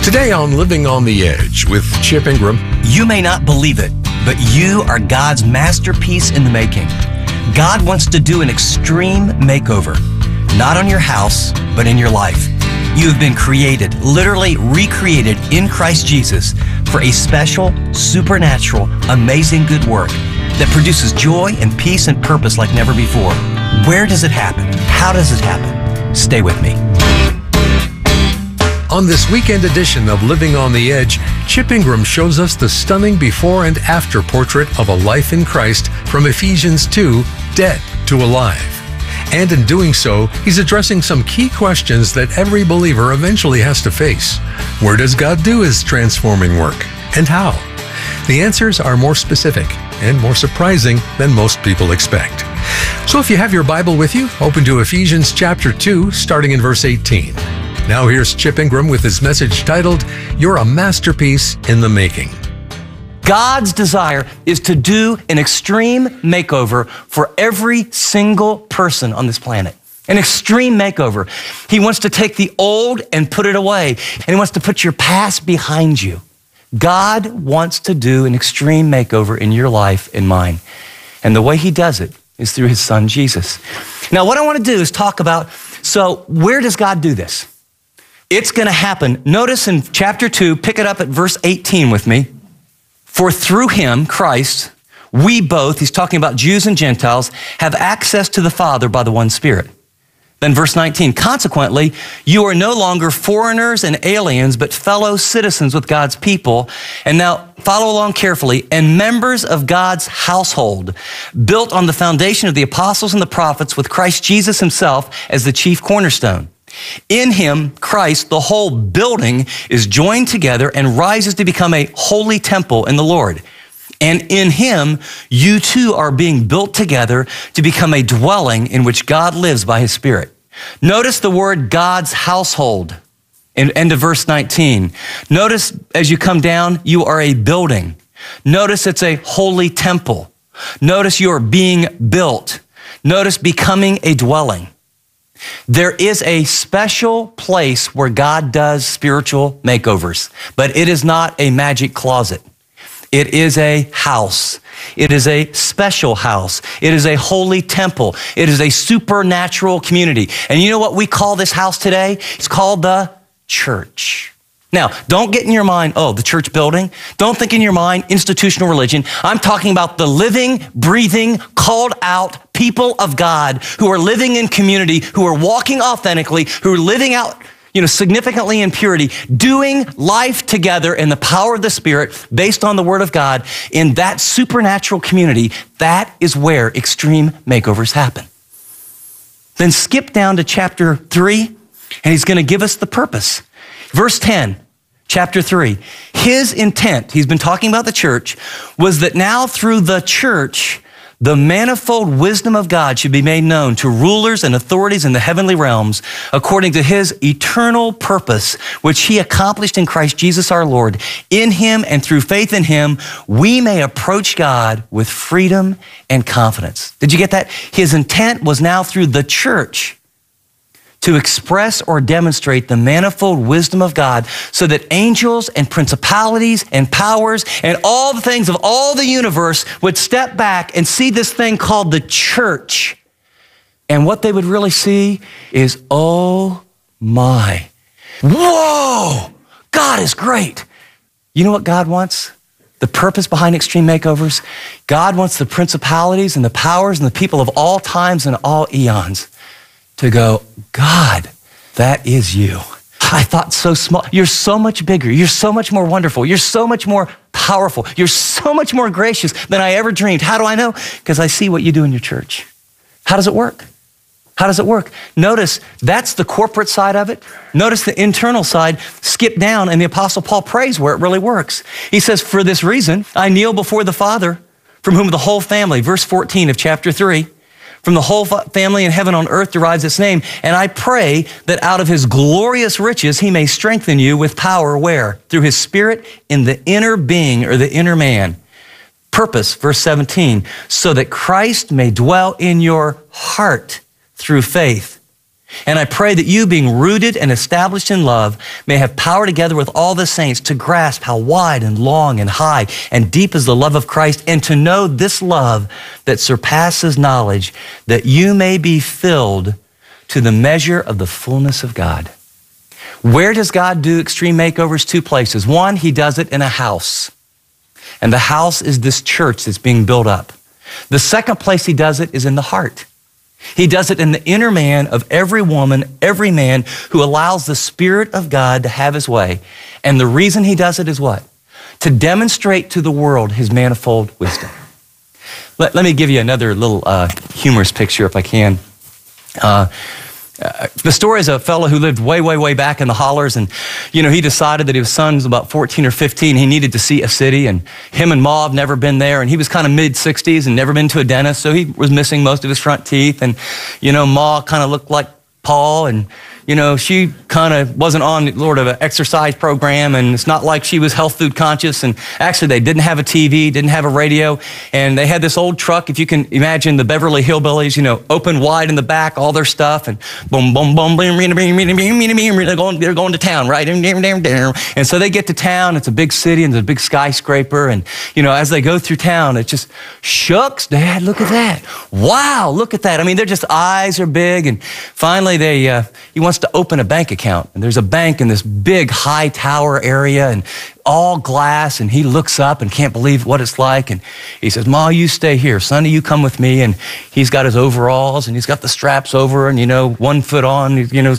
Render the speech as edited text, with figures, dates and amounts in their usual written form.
Today on Living on the Edge with Chip Ingram. You may not believe it, but you are God's masterpiece in the making. God wants to do an extreme makeover, not on your house, but in your life. You have been created, literally recreated in Christ Jesus for a special, supernatural, amazing good work that produces joy and peace and purpose like never before. Where does it happen? How does it happen? Stay with me. On this weekend edition of Living on the Edge, Chip Ingram shows us the stunning before and after portrait of a life in Christ from Ephesians 2, Dead to Alive. And in doing so, he's addressing some key questions that every believer eventually has to face. Where does God do his transforming work? And how? The answers are more specific and more surprising than most people expect. So if you have your Bible with you, open to Ephesians chapter 2, starting in verse 18. Now here's Chip Ingram with his message titled, You're a Masterpiece in the Making. God's desire is to do an extreme makeover for every single person on this planet. An extreme makeover. He wants to take the old and put it away, and he wants to put your past behind you. God wants to do an extreme makeover in your life and mine. And the way he does it is through his son, Jesus. Now, what I want to do is talk about, so where does God do this? It's going to happen. Notice in chapter 2, pick it up at verse 18 with me. For through him, Christ, we both, he's talking about Jews and Gentiles, have access to the Father by the one Spirit. Then verse 19, consequently, you are no longer foreigners and aliens, but fellow citizens with God's people. And now follow along carefully, and members of God's household, built on the foundation of the apostles and the prophets with Christ Jesus himself as the chief cornerstone. In him, Christ, the whole building is joined together and rises to become a holy temple in the Lord. And in him, you too are being built together to become a dwelling in which God lives by his Spirit. Notice the word God's household in end of verse 19. Notice as you come down, you are a building. Notice it's a holy temple. Notice you are being built. Notice becoming a dwelling. There is a special place where God does spiritual makeovers, but it is not a magic closet. It is a house. It is a special house. It is a holy temple. It is a supernatural community. And you know what we call this house today? It's called the church. Now, don't get in your mind, the church building. Don't think in your mind, institutional religion. I'm talking about the living, breathing, called out people of God who are living in community, who are walking authentically, who are living out, significantly in purity, doing life together in the power of the Spirit based on the Word of God. In that supernatural community, that is where extreme makeovers happen. Then skip down to chapter 3, and he's going to give us the purpose. Verse 10. Chapter 3, his intent, he's been talking about the church, was that now through the church, the manifold wisdom of God should be made known to rulers and authorities in the heavenly realms according to his eternal purpose, which he accomplished in Christ Jesus our Lord. In him and through faith in him, we may approach God with freedom and confidence. Did you get that? His intent was now through the church to express or demonstrate the manifold wisdom of God so that angels and principalities and powers and all the things of all the universe would step back and see this thing called the church. And what they would really see is, oh my, whoa, God is great. You know what God wants? The purpose behind extreme makeovers? God wants the principalities and the powers and the people of all times and all eons to go, God, that is you. I thought so small. You're so much bigger. You're so much more wonderful. You're so much more powerful. You're so much more gracious than I ever dreamed. How do I know? Because I see what you do in your church. How does it work? How does it work? Notice that's the corporate side of it. Notice the internal side. Skip down, and the Apostle Paul prays where it really works. He says, for this reason, I kneel before the Father, from whom the whole family, verse 14 of chapter 3, from the whole family in heaven on earth derives its name. And I pray that out of his glorious riches, he may strengthen you with power where? Through his Spirit in the inner being or the inner man. Purpose, verse 17, so that Christ may dwell in your heart through faith. And I pray that you, being rooted and established in love, may have power together with all the saints to grasp how wide and long and high and deep is the love of Christ, and to know this love that surpasses knowledge, that you may be filled to the measure of the fullness of God. Where does God do extreme makeovers? 2 places. One, he does it in a house. And the house is this church that's being built up. The second place he does it is in the heart. He does it in the inner man of every woman, every man who allows the Spirit of God to have his way. And the reason he does it is what? To demonstrate to the world his manifold wisdom. Let me give you another little humorous picture if I can. The story is a fellow who lived way, way, way back in the hollers, and he decided that his son was about 14 or 15. He needed to see a city, and him and Ma have never been there, and he was kind of mid-60s and never been to a dentist, so he was missing most of his front teeth, and Ma kind of looked like Paul, and she kind of wasn't on sort of an exercise program, and it's not like she was health food conscious. And actually, they didn't have a TV, didn't have a radio, and they had this old truck. If you can imagine the Beverly Hillbillies, open wide in the back, all their stuff, and boom, boom, boom, they're going to town, right? And so they get to town. It's a big city and there's a big skyscraper, and as they go through town, it's just shucks, Dad, look at that! Wow, look at that! I mean, their just eyes are big, and finally he wants to open a bank account. And there's a bank in this big high tower area and all glass. And he looks up and can't believe what it's like. And he says, Ma, you stay here. Sonny, you come with me. And he's got his overalls and he's got the straps over and, 1 foot on,